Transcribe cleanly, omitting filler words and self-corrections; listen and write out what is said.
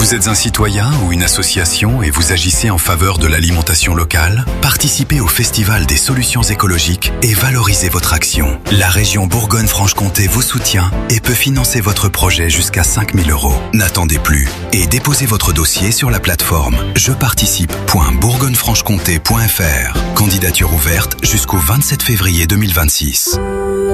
Vous êtes un citoyen ou une association et vous agissez en faveur de l'alimentation locale? Participez au Festival des solutions écologiques et valorisez votre action. La région Bourgogne-Franche-Comté vous soutient et peut financer votre projet jusqu'à 5 000 €. N'attendez plus et déposez votre dossier sur la plateforme jeparticipe.bourgognefranchecomté.fr. Candidature ouverte jusqu'au 27 février 2026.